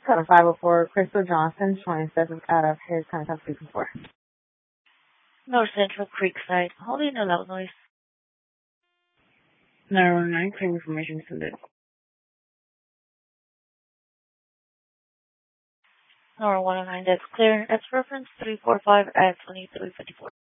Code of 504, Crystal Johnson, 27th out of Harris County, Top 64. North Central Creekside. Holding a loud noise. 919, claim information submitted. Nora 109, that's clear. That's reference 345 at 2354.